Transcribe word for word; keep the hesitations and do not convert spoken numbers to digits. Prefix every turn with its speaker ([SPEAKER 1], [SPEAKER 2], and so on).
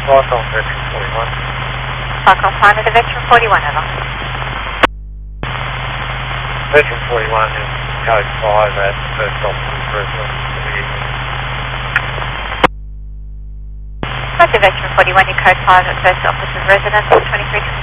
[SPEAKER 1] Flight on Veteran forty-one.
[SPEAKER 2] Flight on with the Veteran forty-one, over.
[SPEAKER 1] Veteran forty-one is code five at first officer's residence for the evening.
[SPEAKER 2] Roger, Veteran forty-one, your code five at first officer's residence, twenty-three